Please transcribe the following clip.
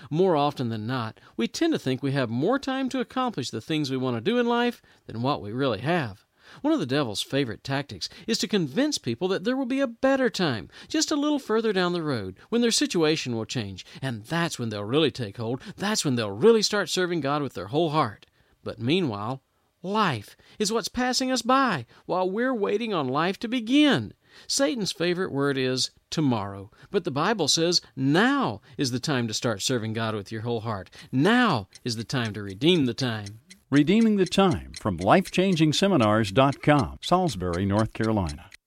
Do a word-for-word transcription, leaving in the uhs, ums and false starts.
More often than not, we tend to think we have more time to accomplish the things we want to do in life than what we really have. One of the devil's favorite tactics is to convince people that there will be a better time, just a little further down the road, when their situation will change, and that's when they'll really take hold. That's when they'll really start serving God with their whole heart. But meanwhile, life is what's passing us by while we're waiting on life to begin. Satan's favorite word is tomorrow, but the Bible says now is the time to start serving God with your whole heart. Now is the time to redeem the time. Redeeming the Time from life changing seminars dot com, Salisbury, North Carolina.